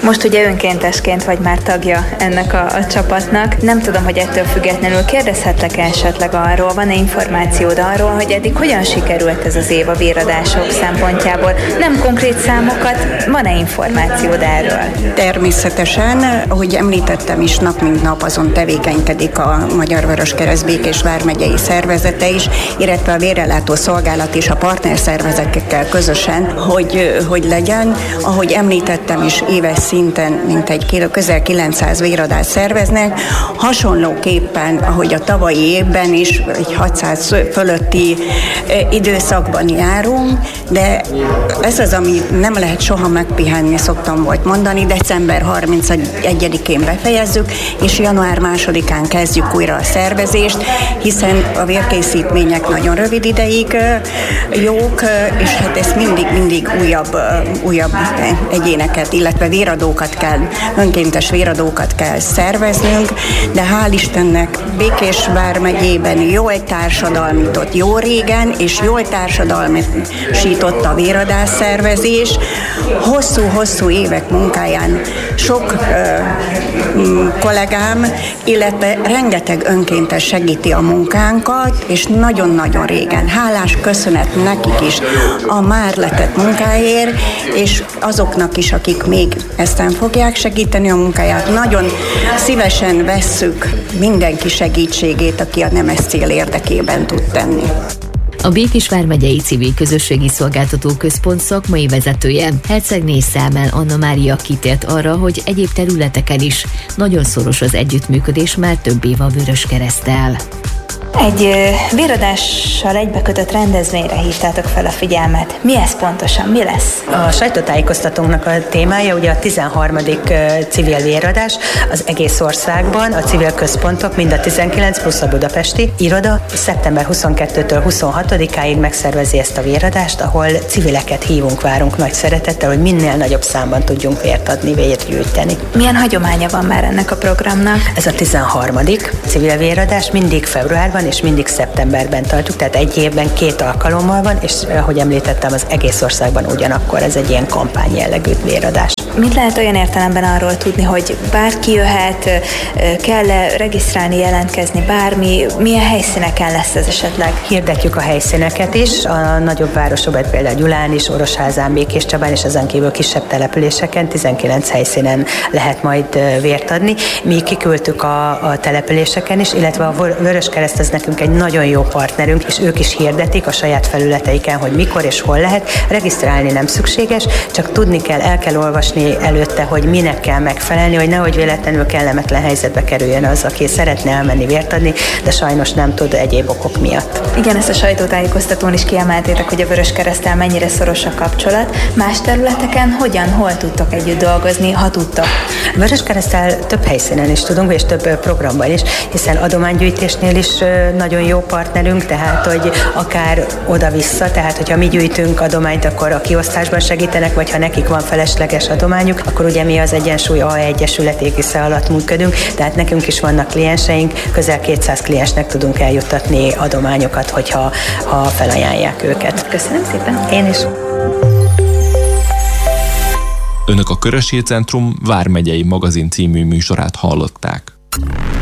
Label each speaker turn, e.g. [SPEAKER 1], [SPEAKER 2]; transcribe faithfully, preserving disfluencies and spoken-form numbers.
[SPEAKER 1] Most ugye önkéntesként vagy már tagja ennek a, a csapatnak. Nem tudom, hogy ettől függetlenül kérdezhetlek esetleg arról, van-e információd arról, hogy eddig hogyan sikerült ez az év a véradások szempontjából? Nem konkrét számokat, van-e információd erről?
[SPEAKER 2] Természetesen, ahogy említettem is, nap mint nap azon tevékenykedik a Magyar Vöröskereszt Békés vármegyei szervezete is, illetve a Vérellátó Szolgálat és a partnerszervezetekkel közösen, hogy, hogy legyen. Ahogy említettem is, éves szinten mintegy közel kilencszáz véradást szerveznek. Hasonlóképpen, ahogy a tavalyi évben is, egy hatszáz fölötti időszakban járunk, de ez az, ami nem lehet soha megpihenni, szoktam volt mondani, december harmincegyedikén befejezzük, és január másodikán kezdjük újra a szervezést, hiszen a vérkészítmények nagyon rövid ideig jók, és hát ezt mindig, mindig újabb, újabb egyéneket, illetve véradókat kell, önkéntes véradókat kell szerveznünk, de hál' Istennek Békés vármegyében jól társadalmított jó régen, és jól társadalmisított a véradás szervezés. Hosszú-hosszú évek munkáján sok ö, kollégám, illetve rengeteg önkéntes segíti a munkánkat, és nagyon-nagyon régen. Hálás köszönet nekik is a már letett munkáért, és azoknak is, akik még eztán fogják segíteni a munkáját. Nagyon szívesen vesszük mindenki segítségét, aki a nemes cél érdekében tud tenni.
[SPEAKER 3] A Békés vármegyei Civil Közösségi Szolgáltató Központ szakmai vezetője, Hercegné Számel Anna Mária kitért arra, hogy egyéb területeken is nagyon szoros az együttműködés már több év a Vöröskereszttel.
[SPEAKER 1] Egy véradással egybekötött rendezvényre hívtátok fel a figyelmet. Mi ez pontosan? Mi lesz?
[SPEAKER 4] A sajtótájékoztatónknak a témája ugye a tizenharmadik civil véradás az egész országban, a civil központok, mind a tizenkilenc plusz a budapesti iroda szeptember huszonkettőtől huszonhatodikáig megszervezi ezt a véradást, ahol civileket hívunk, várunk nagy szeretettel, hogy minél nagyobb számban tudjunk vért adni, vért gyűjteni.
[SPEAKER 1] Milyen hagyománya van már ennek a programnak?
[SPEAKER 4] Ez a tizenharmadik civil véradás, mindig februárban és mindig szeptemberben tartjuk, tehát egy évben két alkalommal van, és ahogy említettem, az egész országban ugyanakkor ez egy ilyen kampány jellegű véradás.
[SPEAKER 1] Mit lehet olyan értelemben arról tudni, hogy bárki jöhet, kell-e regisztrálni, jelentkezni, bármi, milyen helyszíneken lesz ez esetleg?
[SPEAKER 4] Hirdetjük a helyszíneket is, a nagyobb városokban, például Gyulán is, Orosházán, Békéscsabán, és ezen kívül kisebb településeken, tizenkilenc helyszínen lehet majd vért adni. Mi kiküldtük a, a településeken is, illetve a Vöröskereszt az nekünk egy nagyon jó partnerünk, és ők is hirdetik a saját felületeiken, hogy mikor és hol lehet. Regisztrálni nem szükséges, csak tudni kell, el kell olvasni előtte, hogy minek kell megfelelni, hogy nehogy véletlenül kellemetlen helyzetbe kerüljön az, aki szeretne elmenni vért adni, de sajnos nem tud egyéb okok miatt.
[SPEAKER 1] Igen, ezt a sajtótájékoztatón is kiemeltétek, hogy a Vöröskereszttel mennyire szoros a kapcsolat. Más területeken hogyan, hol tudtok együtt dolgozni, ha tudtok?
[SPEAKER 4] A Vöröskereszttel több helyszínen is tudunk, és több programban is, hiszen adománygyűjtésnél is nagyon jó partnerünk, tehát hogy akár oda-vissza, tehát hogyha mi gyűjtünk adományt, akkor a kiosztásban segítenek, vagy ha nekik van felesleges adományuk, akkor ugye mi az Egyensúly á Egyesület égisze alatt működünk, tehát nekünk is vannak klienseink, közel kétszáz kliensnek tudunk eljuttatni adományokat, hogyha ha felajánlják őket.
[SPEAKER 1] Köszönöm szépen.
[SPEAKER 4] Én is.
[SPEAKER 5] Önök a Körös Hírcentrum vármegyei magazin című műsorát hallották.